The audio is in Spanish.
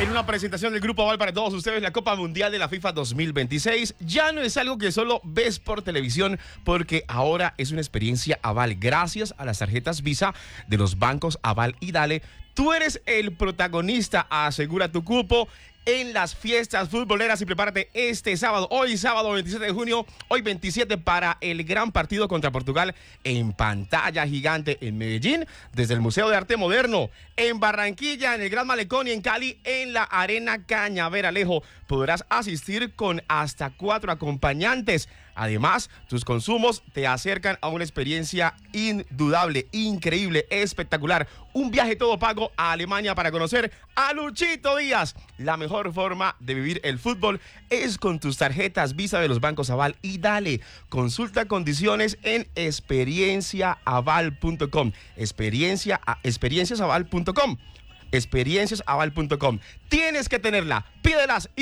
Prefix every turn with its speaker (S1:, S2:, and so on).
S1: En una presentación del Grupo Aval para todos ustedes, la Copa Mundial de la FIFA 2026 ya no es algo que solo ves por televisión, porque ahora es una experiencia Aval. Gracias a las tarjetas Visa de los bancos Aval y Dale, tú eres el protagonista. Asegura tu cupo en las fiestas futboleras y prepárate este sábado, hoy sábado 27 de junio, hoy 27, para el gran partido contra Portugal en pantalla gigante en Medellín, desde el Museo de Arte Moderno, en Barranquilla, en el Gran Malecón, y en Cali, en la Arena Cañaveral. Podrás asistir con hasta 4 acompañantes. Además, tus consumos te acercan a una experiencia indudable, increíble, espectacular. Un viaje todo pago a Alemania para conocer a Luchito Díaz. La mejor forma de vivir el fútbol es con tus tarjetas Visa de los bancos Aval y Dale. Consulta condiciones en experienciaaval.com. Experienciasaval.com. Experienciasaval.com. Tienes que tenerla. Pídelas.